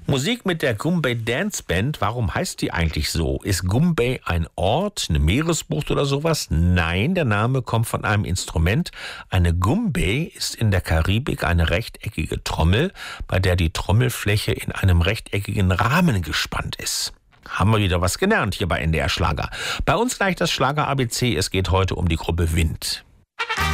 Musik mit der Goombay Dance Band. Warum heißt die eigentlich so? Ist Goombay ein Ort, eine Meeresbucht oder sowas? Nein, der Name kommt von einem Instrument. Eine Goombay ist in der Karibik eine rechteckige Trommel, bei der die Trommelfläche in einem rechteckigen Rahmen gespannt ist. Haben wir wieder was gelernt hier bei NDR Schlager. Bei uns gleich das Schlager ABC. Es geht heute um die Gruppe Wind.